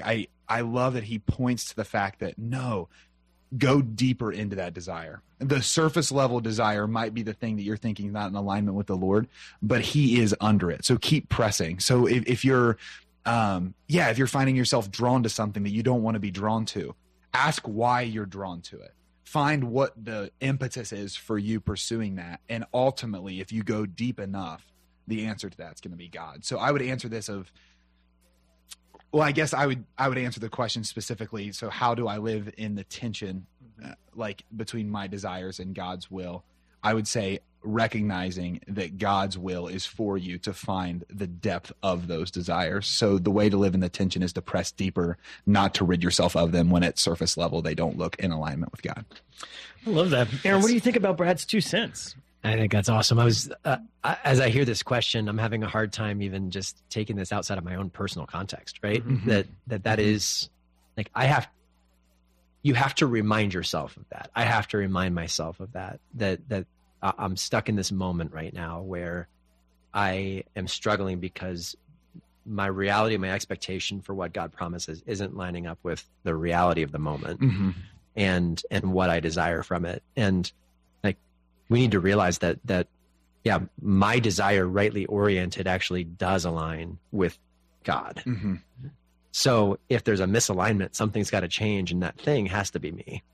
I love that he points to the fact that no, go deeper into that desire. The surface level desire might be the thing that you're thinking is not in alignment with the Lord, but he is under it. So keep pressing. So if you're, if you're finding yourself drawn to something that you don't want to be drawn to, ask why you're drawn to it. Find what the impetus is for you pursuing that. And ultimately, if you go deep enough, the answer to that's going to be God. So I would answer this I guess I would answer the question specifically. So how do I live in the tension, between my desires and God's will? I would say recognizing that God's will is for you to find the depth of those desires. So the way to live in the tension is to press deeper, not to rid yourself of them when at surface level they don't look in alignment with God. I love that. Aaron, what do you think about Brad's 2 cents? I think that's awesome. As I hear this question, I'm having a hard time even just taking this outside of my own personal context, right? Mm-hmm. That is like, you have to remind yourself of that. I have to remind myself of that I'm stuck in this moment right now where I am struggling because my reality, my expectation for what God promises isn't lining up with the reality of the moment and what I desire from it. And we need to realize that my desire, rightly oriented, actually does align with God. Mm-hmm. So if there's a misalignment, something's got to change, and that thing has to be me.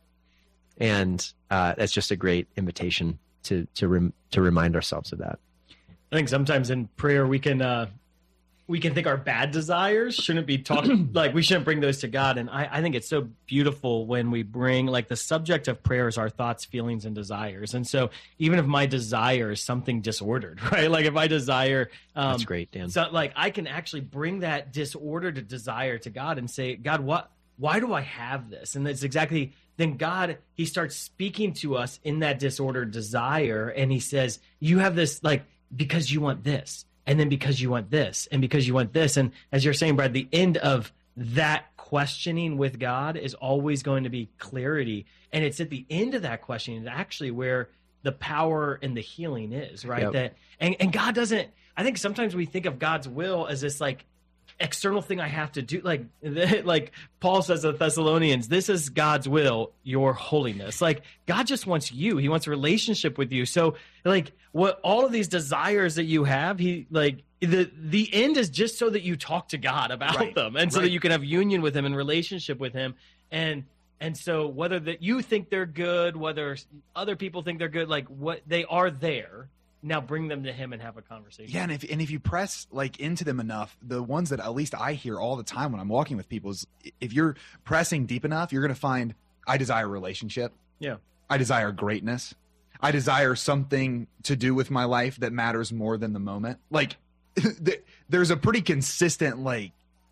And that's just a great invitation to remind ourselves of that. I think sometimes in prayer we can think our bad desires shouldn't be talked like we shouldn't bring those to God. And I think it's so beautiful when we bring, like, the subject of prayer is our thoughts, feelings, and desires. And so even if my desire is something disordered, right? Like if I desire, that's great, Dan. So like I can actually bring that disordered desire to God and say, God, why do I have this? And that's exactly, then God, he starts speaking to us in that disordered desire. And he says, you have this, like, because you want this. And then because you want this, and because you want this. And as you're saying, Brad, the end of that questioning with God is always going to be clarity. And it's at the end of that questioning actually where the power and the healing is, right? Yep. That and God doesn't, I think sometimes we think of God's will as this like external thing I have to do. Like Paul says to the Thessalonians, this is God's will, your holiness. Like God just wants you. He wants a relationship with you. So like what all of these desires that you have, he like the end is just so that you talk to God about them. And so that you can have union with him and relationship with him. And so whether that you think they're good, whether other people think they're good, like what they are there. Now bring them to him and have a conversation. Yeah, and if you press like into them enough, the ones that at least I hear all the time when I'm walking with people is if you're pressing deep enough, you're going to find I desire a relationship. Yeah. I desire greatness. I desire something to do with my life that matters more than the moment. Like there's a pretty consistent like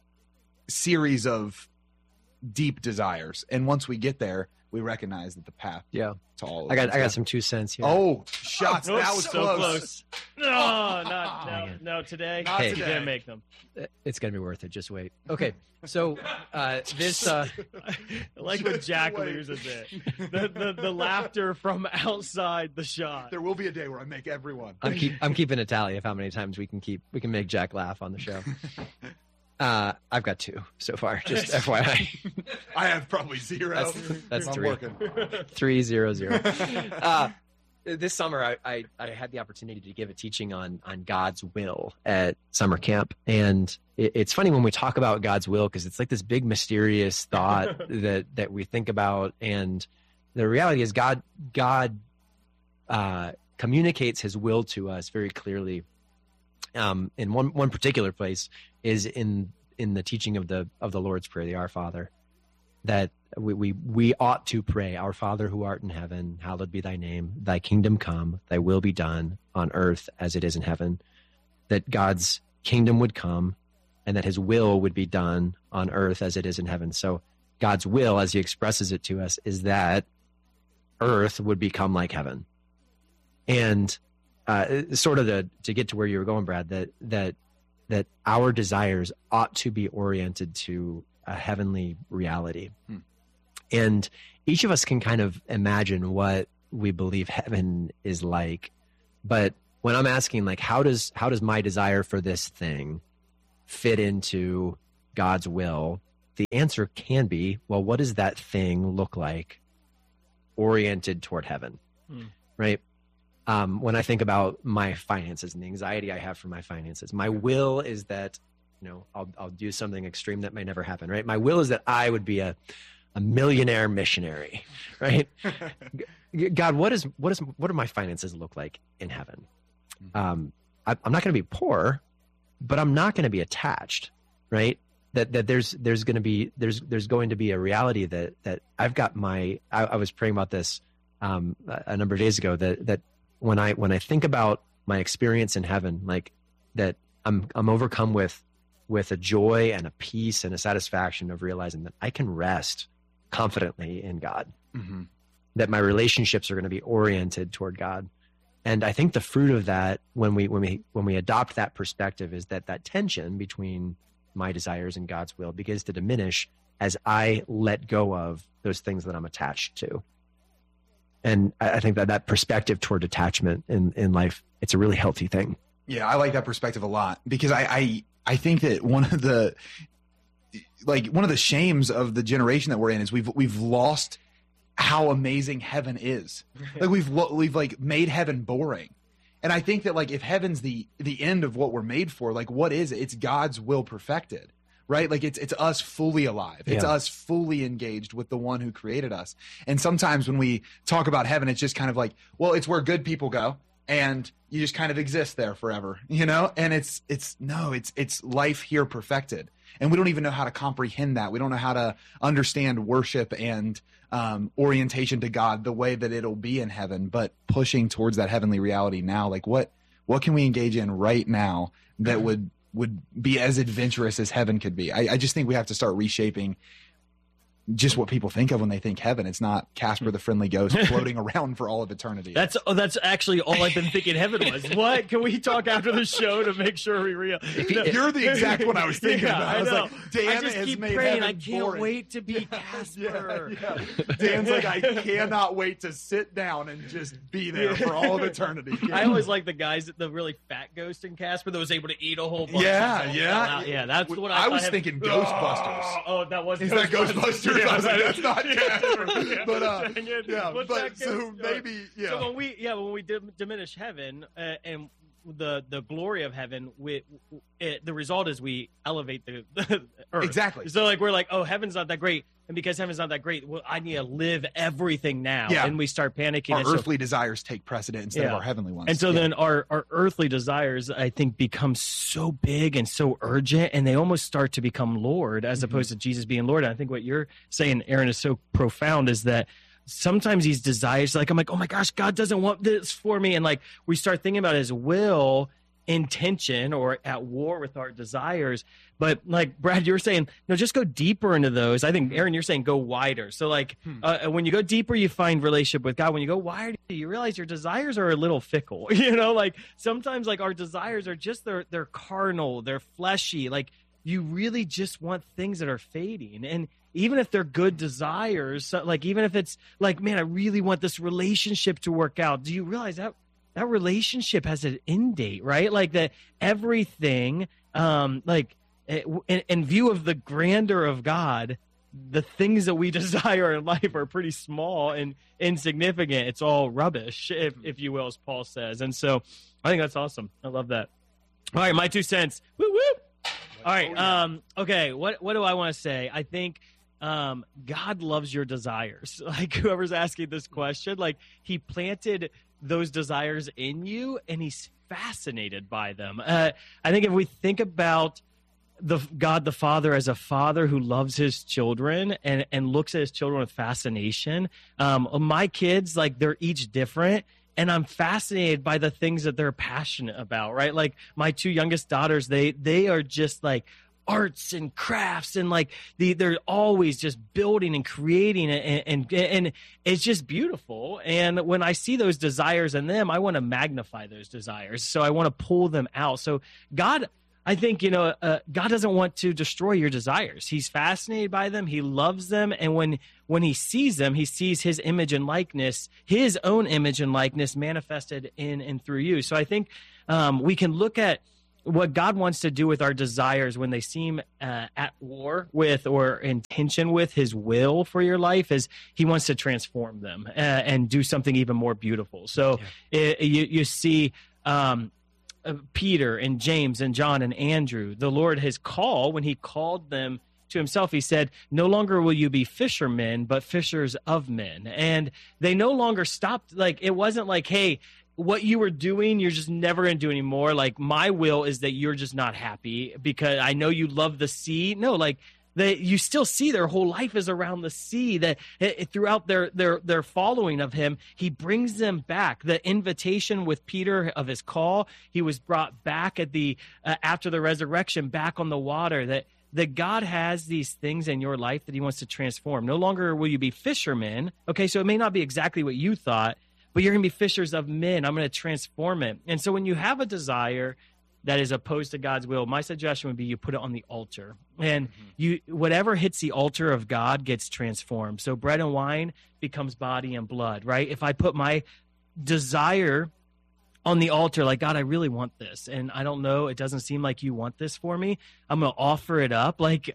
series of deep desires. And once we get there, we recognize that the path to all of I got some 2 cents here. Oh, shots. That was so close. No, today. Not You today. didn't make them. It's going to be worth it. Just wait. Okay. So this... I like when Jack loses it. The laughter from outside the shot. There will be a day where I make everyone. I'm keeping a tally of how many times we can make Jack laugh on the show. I've got 2 so far, just FYI. I have probably 0. That's I'm 3. working. 3, 0, 0. This summer, I had the opportunity to give a teaching on God's will at summer camp. And it's funny when we talk about God's will, because it's like this big mysterious thought that we think about. And the reality is God communicates his will to us very clearly. In one particular place is in the teaching of the Lord's Prayer, the Our Father, that we ought to pray, Our Father who art in heaven, hallowed be thy name, thy kingdom come, thy will be done on earth as it is in heaven. That God's kingdom would come and that his will would be done on earth as it is in heaven. So God's will, as he expresses it to us, is that earth would become like heaven. And sort of to get to where you were going, Brad, that our desires ought to be oriented to a heavenly reality. And each of us can kind of imagine what we believe heaven is like. But when I'm asking, like, how does my desire for this thing fit into God's will? the answer can be, well, what does that thing look like oriented toward heaven? Right? When I think about my finances and the anxiety I have for my finances, my will is that, I'll do something extreme that may never happen, right? My will is that I would be a millionaire missionary, right? God, what do my finances look like in heaven? I'm not going to be poor, but I'm not going to be attached, right? That there's going to be a reality that I've got I was praying about this a number of days ago, that when I think about my experience in heaven, like that I'm overcome with a joy and a peace and a satisfaction of realizing that I can rest confidently in God, that my relationships are going to be oriented toward God. And I think the fruit of that, when we adopt that perspective, is that tension between my desires and God's will begins to diminish as I let go of those things that I'm attached to. And I think that perspective toward detachment in life, it's a really healthy thing. Yeah, I like that perspective a lot, because I think that one of the shames of the generation that we're in is we've lost how amazing heaven is. Like we've made heaven boring. And I think that like if heaven's the end of what we're made for, like what is it? It's God's will perfected, right? Like it's us fully alive. It's us fully engaged with the one who created us. And sometimes when we talk about heaven, it's just kind of like, well, it's where good people go and you just kind of exist there forever, And it's life here perfected. And we don't even know how to comprehend that. We don't know how to understand worship and orientation to God the way that it'll be in heaven, but pushing towards that heavenly reality now. Like what can we engage in right now that would be as adventurous as heaven could be? I just think we have to start reshaping just what people think of when they think heaven. It's not Casper the Friendly Ghost floating around for all of eternity. That's actually all I've been thinking heaven was. What? Can we talk after the show to make sure we real? You're the exact one I was thinking about. I was like, Dan I just has keep made praying. heaven I can't boring. wait to be Casper. Yeah. Dan's like, I cannot wait to sit down and just be there for all of eternity. I always like the guys, the really fat ghost in Casper that was able to eat a whole bunch. Yeah. That's what I was thought. thinking Ghostbusters. Oh, that was Is that Ghostbusters? I was like, that's not Casper. But but so maybe, So when we diminish heaven and the glory of heaven, the result is we elevate the earth. Exactly. So like we're like, oh, heaven's not that great. And because heaven's not that great, well, I need to live everything now. Yeah. And we start panicking. Our earthly desires take precedent instead of our heavenly ones. And so then our earthly desires, I think, become so big and so urgent, and they almost start to become Lord as opposed to Jesus being Lord. And I think what you're saying, Aaron, is so profound, is that sometimes these desires, like I'm like, oh my gosh, God doesn't want this for me. And like we start thinking about his will in tension or at war with our desires. But like Brad, you were saying, no, just go deeper into those. I think, Aaron, you're saying go wider. So like when you go deeper, you find relationship with God. When you go wider, you realize your desires are a little fickle. Like sometimes like our desires are just they're carnal, they're fleshy. Like you really just want things that are fading. And even if they're good desires, like even if it's like, man, I really want this relationship to work out. Do you realize that relationship has an end date, right? Like that everything, like in view of the grandeur of God, the things that we desire in life are pretty small and insignificant. It's all rubbish, if you will, as Paul says. And so I think that's awesome. I love that. All right, my 2 cents. Woo woo. All right. Okay. What do I want to say? I think God loves your desires. Like whoever's asking this question, like he planted those desires in you and he's fascinated by them. I think if we think about God the Father as a father who loves his children and looks at his children with fascination, my kids, like they're each different. And I'm fascinated by the things that they're passionate about, right? Like my 2 youngest daughters, they are just like arts and crafts, and like they're always just building and creating, and it's just beautiful. And when I see those desires in them, I want to magnify those desires. So I want to pull them out. So God, I think, God doesn't want to destroy your desires. He's fascinated by them. He loves them. And when he sees them, he sees his image and likeness, his own image and likeness manifested in and through you. So I think we can look at what God wants to do with our desires when they seem at war with or in tension with his will for your life is he wants to transform them and do something even more beautiful. So you see Peter and James and John and Andrew, the Lord, his call, when he called them to himself, he said, no longer will you be fishermen, but fishers of men. And they no longer stopped. Like, it wasn't like, hey, what you were doing, you're just never going to do anymore. Like, my will is that you're just not happy because I know you love the sea. No, like, you still see their whole life is around the sea, that throughout their following of him, he brings them back. The invitation with Peter of his call, he was brought back at the after the resurrection, back on the water, that God has these things in your life that he wants to transform. No longer will you be fishermen. Okay, so it may not be exactly what you thought, but you're going to be fishers of men. I'm going to transform it. And so when you have a desire that is opposed to God's will, my suggestion would be you put it on the altar. And whatever hits the altar of God gets transformed. So bread and wine becomes body and blood, right? If I put my desire on the altar, like, God, I really want this, and I don't know, it doesn't seem like you want this for me, I'm going to offer it up. Like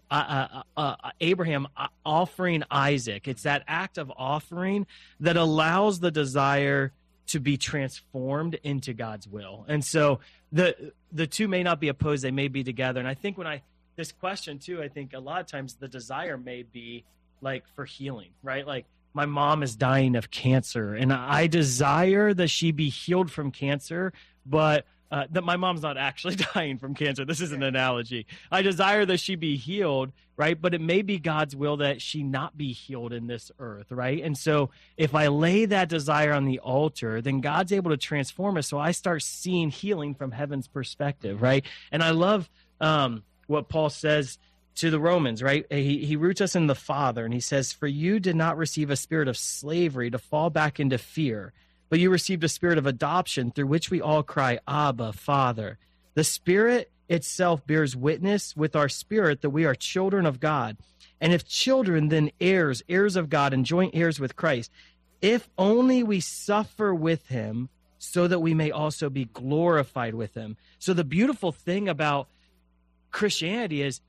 Abraham offering Isaac. It's that act of offering that allows the desire to be transformed into God's will. And so the two may not be opposed, they may be together. And I think this question too, I think a lot of times the desire may be like for healing, right? Like, my mom is dying of cancer, and I desire that she be healed from cancer, but that my mom's not actually dying from cancer. This is an analogy. I desire that she be healed, right? But it may be God's will that she not be healed in this earth, right? And so if I lay that desire on the altar, then God's able to transform us. So I start seeing healing from heaven's perspective, right? And I love what Paul says to the Romans, right? He roots us in the Father, and he says, for you did not receive a spirit of slavery to fall back into fear, but you received a spirit of adoption through which we all cry, Abba, Father. The Spirit itself bears witness with our spirit that we are children of God. And if children, then heirs, heirs of God, and joint heirs with Christ, if only we suffer with him, so that we may also be glorified with him. So the beautiful thing about Christianity is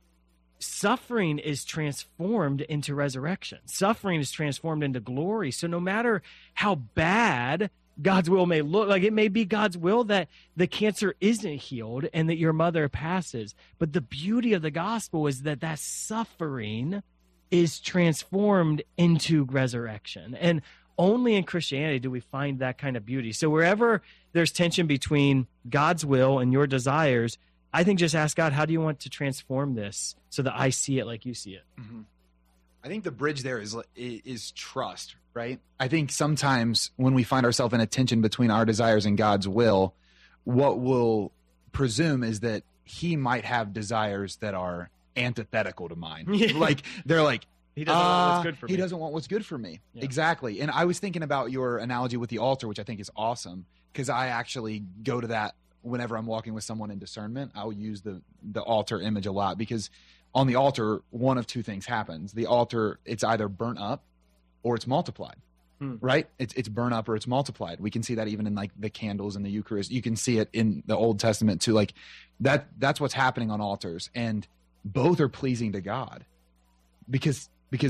suffering is transformed into resurrection. Suffering is transformed into glory. So no matter how bad God's will may look, like, it may be God's will that the cancer isn't healed and that your mother passes. But the beauty of the gospel is that suffering is transformed into resurrection. And only in Christianity do we find that kind of beauty. So wherever there's tension between God's will and your desires, I think just ask God, how do you want to transform this so that I see it like you see it? Mm-hmm. I think the bridge there is trust, right? I think sometimes when we find ourselves in a tension between our desires and God's will, what we'll presume is that he might have desires that are antithetical to mine. Like, they're like, he doesn't want what's good for me. He doesn't want what's good for me. Yeah. Exactly. And I was thinking about your analogy with the altar, which I think is awesome, because I actually go to that whenever I'm walking with someone in discernment. I'll use the altar image a lot, because on the altar, one of two things happens. The altar, it's either burnt up or it's multiplied, right? It's burnt up or it's multiplied. We can see that even in like the candles in the Eucharist. You can see it in the Old Testament too. Like that's what's happening on altars, and both are pleasing to God because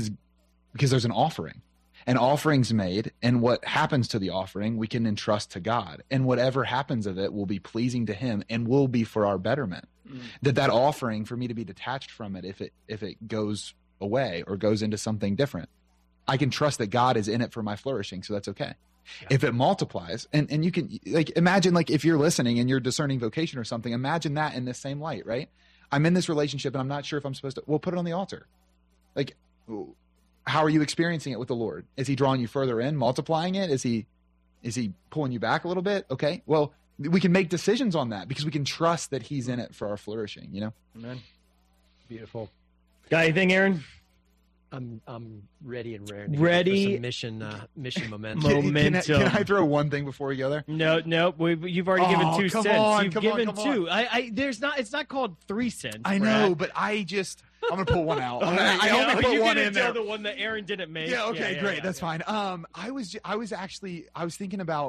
there's an offering. An offering's made, and what happens to the offering, we can entrust to God. And whatever happens of it will be pleasing to him and will be for our betterment. That offering, for me to be detached from it, if it goes away or goes into something different, I can trust that God is in it for my flourishing, so that's okay. Yeah. If it multiplies, and you can, like, imagine, like, if you're listening and you're discerning vocation or something, imagine that in the same light, right? I'm in this relationship and I'm not sure if I'm supposed to, well, put it on the altar. Like, how are you experiencing it with the Lord? Is he drawing you further in, multiplying it? Is he pulling you back a little bit? Okay. Well, we can make decisions on that because we can trust that he's in it for our flourishing, you know? Amen. Beautiful. Got anything, Aaron? I'm ready and raring. Ready. For some mission momentum. Can I throw one thing before we go there? No. You've already given 2 cents. You've given 2. It's not called 3 cents. I know, but I'm going to pull one out. I only put one in there. The one that Aaron didn't make. Yeah. Okay. Great. That's fine. I was thinking about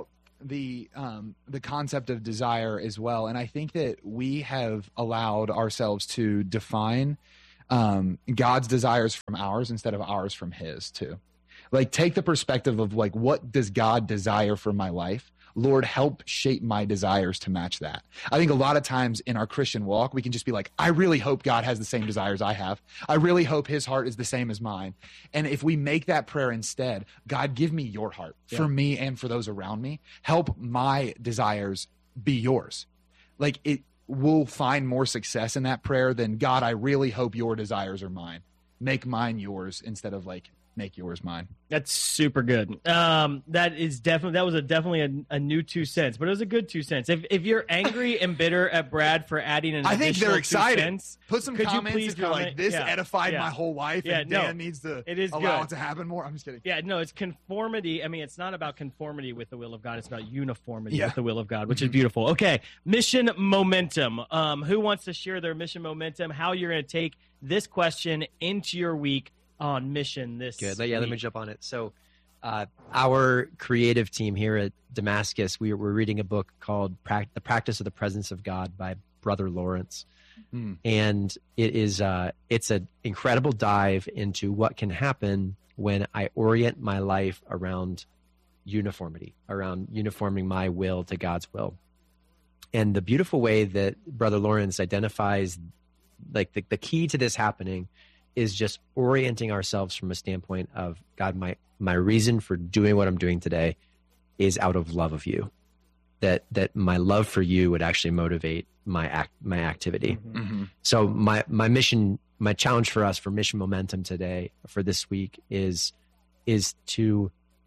the concept of desire as well, and I think that we have allowed ourselves to define God's desires from ours instead of ours from His too. Like, take the perspective of like, what does God desire for my life? Lord, help shape my desires to match that. I think a lot of times in our Christian walk, we can just be like, I really hope God has the same desires I have. I really hope His heart is the same as mine. And if we make that prayer instead, God, give me your heart for me and for those around me. Help my desires be yours. Like, it will find more success in that prayer than, God, I really hope your desires are mine. Make mine yours instead of like, make yours mine. That's super good. That was definitely a new 2 cents, but it was a good 2 cents. If you're angry and bitter at Brad for adding an I think they're excited. 2 cents, put some comments if you're like, this edified my whole life, and Dan needs to allow it to happen more. I'm just kidding. Yeah, no, it's conformity. I mean, it's not about conformity with the will of God. It's about uniformity with the will of God, which is beautiful. Okay, mission momentum. Who wants to share their mission momentum? How you're going to take this question into your week on mission this Good. week. Let me jump on it. So our creative team here at Damascus, we're reading a book called The Practice of the Presence of God by Brother Lawrence. And it's an incredible dive into what can happen when I orient my life around uniformity, around uniforming my will to God's will. And the beautiful way that Brother Lawrence identifies like the key to this happening is just orienting ourselves from a standpoint of, God, my reason for doing what I'm doing today is out of love of you. That my love for you would actually motivate my activity. Mm-hmm. So my mission, my challenge for us for mission momentum today, for this week, is to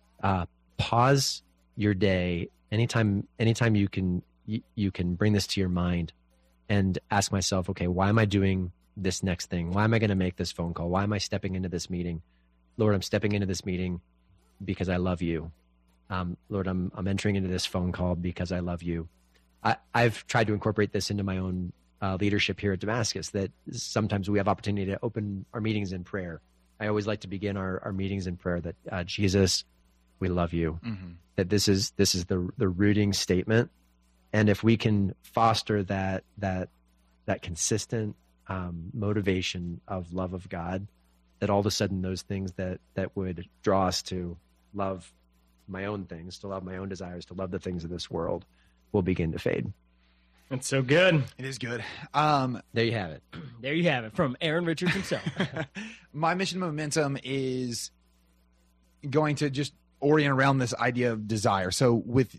pause your day anytime you can bring this to your mind and ask myself, okay, why am I doing this next thing? Why am I going to make this phone call? Why am I stepping into this meeting? Lord, I'm stepping into this meeting because I love you. Lord, I'm entering into this phone call because I love you. I've tried to incorporate this into my own leadership here at Damascus, that sometimes we have opportunity to open our meetings in prayer. I always like to begin our meetings in prayer that Jesus, we love you. Mm-hmm. That this is the rooting statement. And if we can foster that consistent motivation of love of God, that all of a sudden those things that would draw us to love my own things, to love my own desires, to love the things of this world will begin to fade. That's so good. It is good. There you have it. There you have it from Aaron Richards himself. My mission momentum is going to just orient around this idea of desire. So with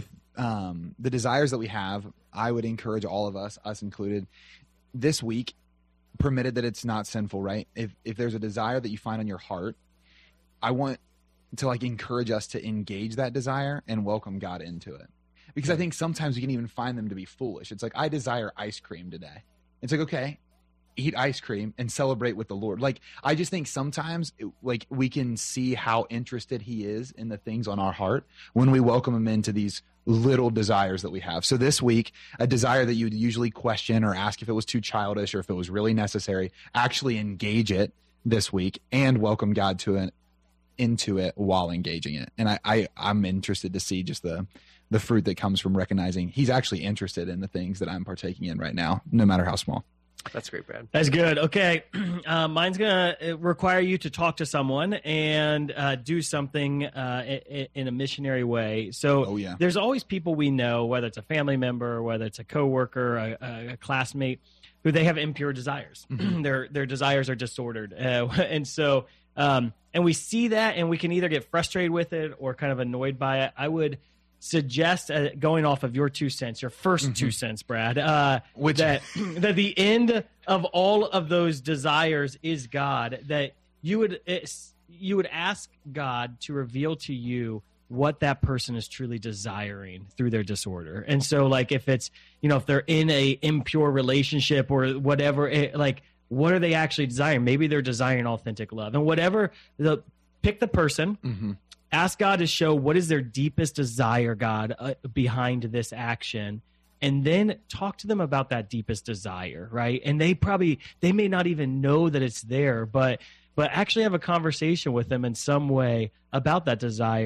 the desires that we have, I would encourage all of us included, this week, permitted that it's not sinful, right? If there's a desire that you find on your heart, I want to like encourage us to engage that desire and welcome God into it. Because I think sometimes we can even find them to be foolish. It's like, I desire ice cream today. It's like, okay, eat ice cream and celebrate with the Lord. Like, I just think sometimes like we can see how interested He is in the things on our heart when we welcome Him into these little desires that we have. So this week, a desire that you would usually question or ask if it was too childish or if it was really necessary, actually engage it this week and welcome God into it while engaging it. And I'm interested to see just the fruit that comes from recognizing He's actually interested in the things that I'm partaking in right now, no matter how small. That's great, Brad. That's good. Okay. Mine's going to require you to talk to someone and do something in a missionary way. So there's always people we know, whether it's a family member, whether it's a coworker, a classmate, who they have impure desires. Mm-hmm. Their desires are disordered. And so, and we see that and we can either get frustrated with it or kind of annoyed by it. I would suggest, going off of your 2 cents, your first 2 cents, Brad, that the end of all of those desires is God, that you would ask God to reveal to you what that person is truly desiring through their disorder. And so like if it's, if they're in a impure relationship or whatever, what are they actually desiring? Maybe they're desiring authentic love, and whatever, pick the person, ask God to show what is their deepest desire, God, behind this action, and then talk to them about that deepest desire, right? And they may not even know that it's there, but actually have a conversation with them in some way about that desire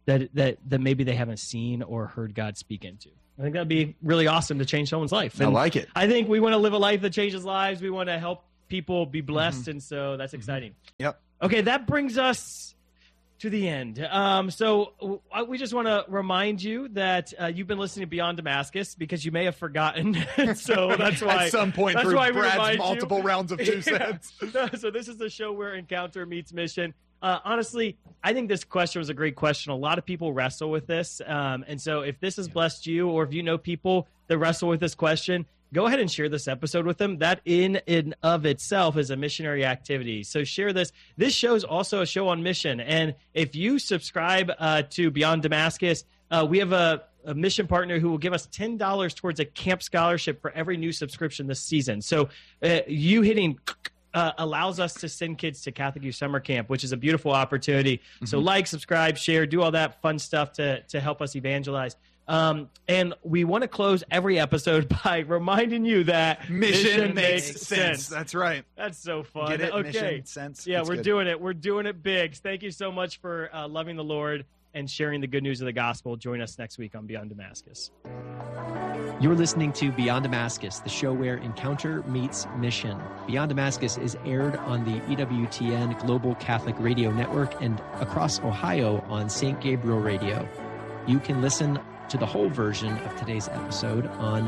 that maybe they haven't seen or heard God speak into. I think that'd be really awesome to change someone's life. And I like it. I think we want to live a life that changes lives. We want to help people be blessed, and so that's exciting. Yep. Okay, that brings us to the end. So we just want to remind you that you've been listening to Beyond Damascus because you may have forgotten. So that's why At some point that's through why we Brad's remind multiple you. rounds of 2 cents. So this is the show where encounter meets mission. Honestly, I think this question was a great question. A lot of people wrestle with this. And so if this has blessed you, or if you know people that wrestle with this question, go ahead and share this episode with them. That in and of itself is a missionary activity. So share this. This show is also a show on mission. And if you subscribe to Beyond Damascus, we have a mission partner who will give us $10 towards a camp scholarship for every new subscription this season. So you hitting allows us to send kids to Catholic Youth Summer Camp, which is a beautiful opportunity. So like, subscribe, share, do all that fun stuff to help us evangelize. And we want to close every episode by reminding you that Mission makes sense. That's right. That's so fun. Get it? Okay. Mission, sense. Yeah, That's we're good. doing it. We're doing it big. Thank you so much for loving the Lord and sharing the good news of the gospel. Join us next week on Beyond Damascus. You're listening to Beyond Damascus, the show where encounter meets mission. Beyond Damascus is aired on the EWTN Global Catholic Radio Network and across Ohio on St. Gabriel Radio. You can listen to the whole version of today's episode on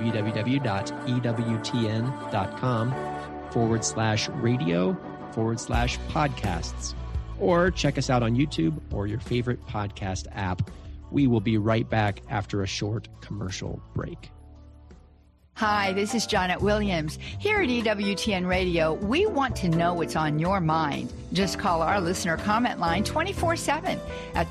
www.ewtn.com/radio/podcasts, or check us out on YouTube or your favorite podcast app. We will be right back after a short commercial break. Hi, this is Janet Williams. Here at EWTN Radio, we want to know what's on your mind. Just call our listener comment line 24/7 at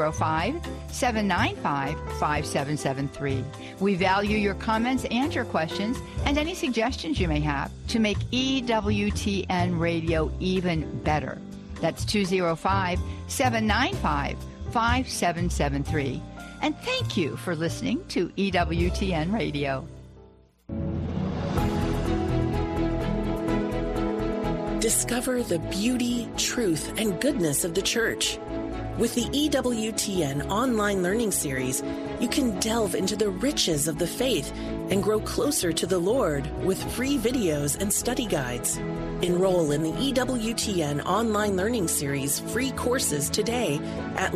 205-795-5773. We value your comments and your questions and any suggestions you may have to make EWTN Radio even better. That's 205-795-5773. And thank you for listening to EWTN Radio. Discover the beauty, truth, and goodness of the Church. With the EWTN online learning series, you can delve into the riches of the faith and grow closer to the Lord with free videos and study guides. Enroll in the EWTN online learning series free courses today at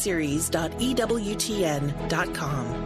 learningseries.ewtn.com.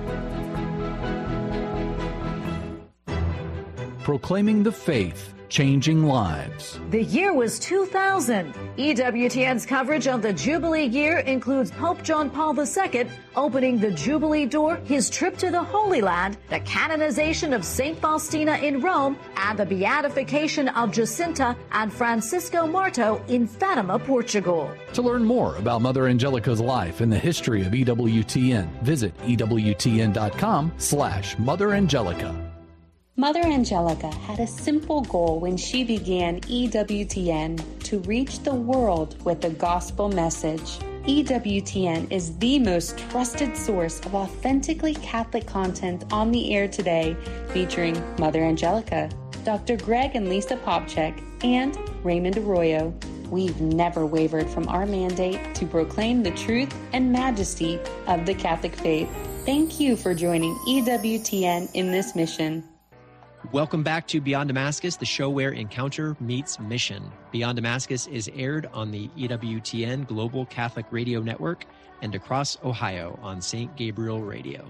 Proclaiming the faith, changing lives. The year was 2000. EWTN's coverage of the Jubilee year includes Pope John Paul II opening the Jubilee door, his trip to the Holy Land, the canonization of St. Faustina in Rome, and the beatification of Jacinta and Francisco Marto in Fatima, Portugal. To learn more about Mother Angelica's life and the history of EWTN, visit EWTN.com/Mother Angelica. Mother Angelica had a simple goal when she began EWTN: to reach the world with the gospel message. EWTN is the most trusted source of authentically Catholic content on the air today, featuring Mother Angelica, Dr. Greg and Lisa Popchek, and Raymond Arroyo. We've never wavered from our mandate to proclaim the truth and majesty of the Catholic faith. Thank you for joining EWTN in this mission. Welcome back to Beyond Damascus, the show where encounter meets mission. Beyond Damascus is aired on the EWTN Global Catholic Radio Network and across Ohio on St. Gabriel Radio.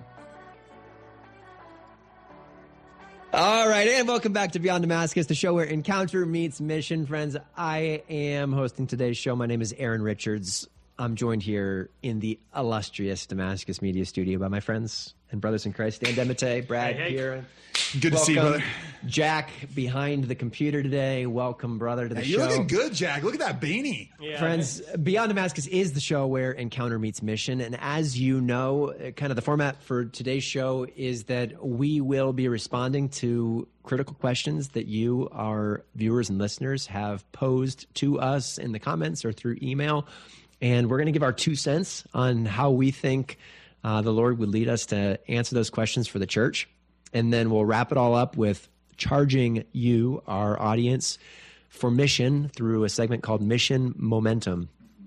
All right, and welcome back to Beyond Damascus, the show where encounter meets mission. Friends, I am hosting today's show. My name is Aaron Richards. I'm joined here in the illustrious Damascus Media Studio by my friends and brothers in Christ, Dan Demite, Brad here. Good to see you, brother. Jack behind the computer today. Welcome, brother, to the show. You're looking good, Jack. Look at that beanie. Yeah. Friends, Beyond Damascus is the show where encounter meets mission. And as you know, kind of the format for today's show is that we will be responding to critical questions that you, our viewers and listeners, have posed to us in the comments or through email. And we're going to give our 2 cents on how we think the Lord would lead us to answer those questions for the church. And then we'll wrap it all up with charging you, our audience, for mission through a segment called Mission Momentum.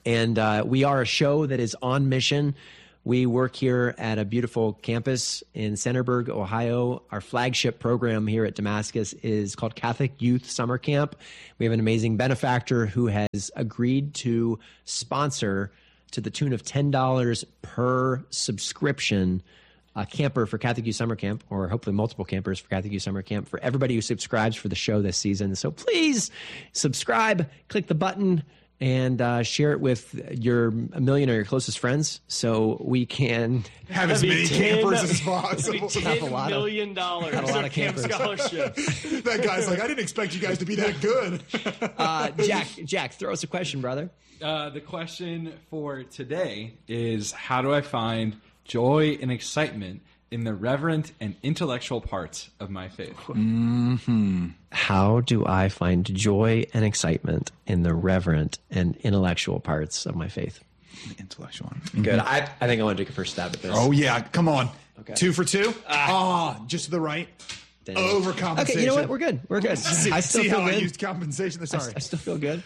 And we are a show that is on mission. We work here at a beautiful campus in Centerburg, Ohio. Our flagship program here at Damascus is called Catholic Youth Summer Camp. We have an amazing benefactor who has agreed to sponsor, to the tune of $10 per subscription, a camper for Catholic Youth Summer Camp, or hopefully multiple campers for Catholic Youth Summer Camp, for everybody who subscribes for the show this season. So please subscribe, click the button, and share it with a million of your closest friends so we can have as many campers as possible. $10 million of camp scholarships. That guy's like, I didn't expect you guys to be that good. Jack, throw us a question, brother. The question for today is, how do I find joy and excitement in the reverent and intellectual parts of my faith? Mm-hmm. How do I find joy and excitement in the reverent and intellectual parts of my faith? The intellectual one. Good. I think I want to take a first stab at this. Oh, yeah. Come on. Okay. 2 for 2. Just to the right. Dang. Overcompensation. Okay, you know what? We're good. I still see feel how good. I used compensation. Sorry. I still feel good.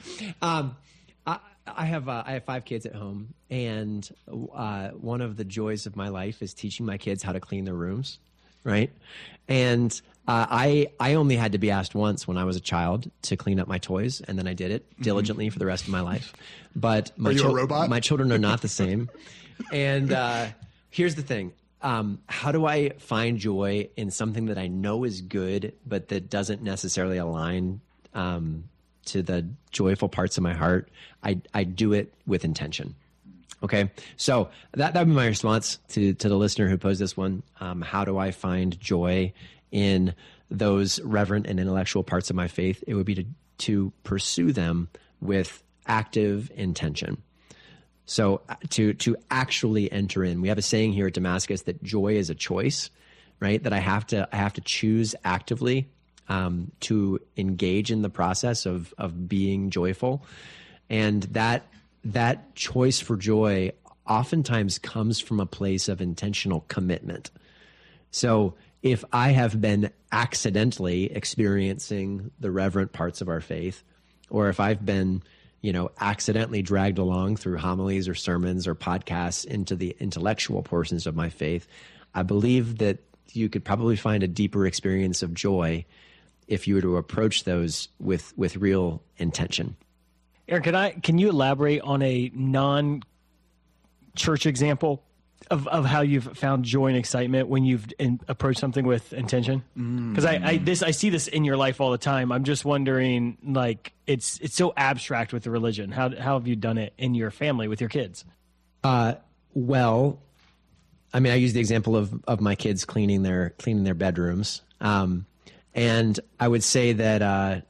I have 5 kids at home, and one of the joys of my life is teaching my kids how to clean their rooms, right? And I only had to be asked once when I was a child to clean up my toys, and then I did it diligently for the rest of my life. But Are you a robot? My children are not the same. And here's the thing. How do I find joy in something that I know is good, but that doesn't necessarily align to the joyful parts of my heart? I do it with intention. Okay, so that would be my response to the listener who posed this one. How do I find joy in those reverent and intellectual parts of my faith? It would be to pursue them with active intention. So to actually enter in. We have a saying here at Damascus that joy is a choice, right? That I have to choose actively to engage in the process of being joyful. And that choice for joy oftentimes comes from a place of intentional commitment. So if I have been accidentally experiencing the reverent parts of our faith, or if I've been, accidentally dragged along through homilies or sermons or podcasts into the intellectual portions of my faith, I believe that you could probably find a deeper experience of joy if you were to approach those with real intention. Aaron, can you elaborate on a non-church example of how you've found joy and excitement when you've approached something with intention? Because I see this in your life all the time. I'm just wondering, like, it's so abstract with the religion. How have you done it in your family with your kids? Well, I mean, I use the example of my kids cleaning their bedrooms, and I would say that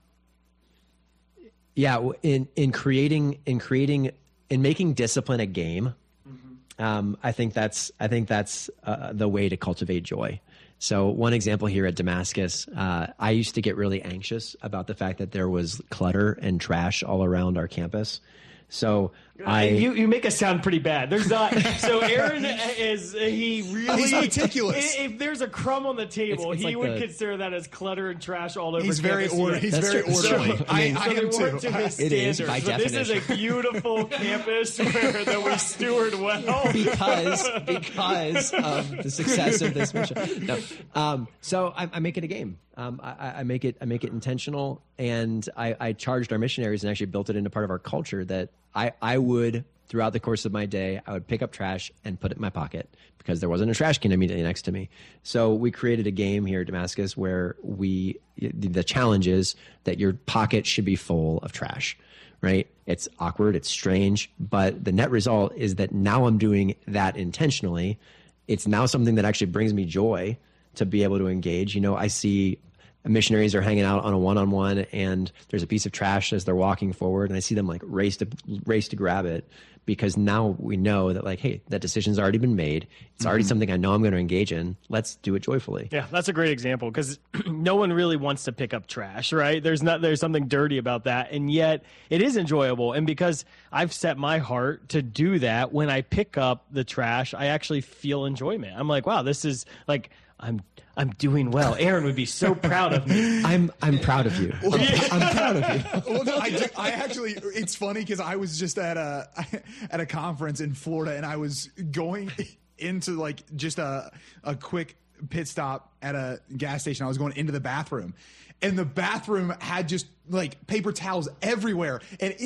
in making discipline a game. I think that's the way to cultivate joy. So one example here at Damascus, I used to get really anxious about the fact that there was clutter and trash all around our campus. So you make us sound pretty bad. There's not. So Aaron he's meticulous. If there's a crumb on the table, it's he like would consider that as clutter and trash all over. He's very orderly. He's That's very true. orderly. So, I am they too. weren't to his It is, standards. by But this is a beautiful campus that we steward well. because of the success of this mission. No. So I make it a game. I make it intentional, and I charged our missionaries and actually built it into part of our culture that I would, throughout the course of my day, I would pick up trash and put it in my pocket because there wasn't a trash can immediately next to me. So we created a game here at Damascus where the challenge is that your pocket should be full of trash, right? It's awkward, it's strange, but the net result is that now I'm doing that intentionally. It's now something that actually brings me joy to be able to engage. I see missionaries are hanging out on a one-on-one, and there's a piece of trash as they're walking forward, and I see them like race to grab it, because now we know that, like, hey, that decision's already been made. It's already something I know I'm going to engage in. Let's do it joyfully. Yeah, that's a great example, because no one really wants to pick up trash, right? There's something dirty about that, and yet it is enjoyable. And because I've set my heart to do that, when I pick up the trash, I actually feel enjoyment. I'm like, wow, this is like, I'm doing well. Aaron would be so proud of me. I'm proud of you. I'm proud of you. Well, no, I actually, it's funny because I was just at a conference in Florida, and I was going into like just a quick pit stop at a gas station. I was going into the bathroom, and the bathroom had just like paper towels everywhere, and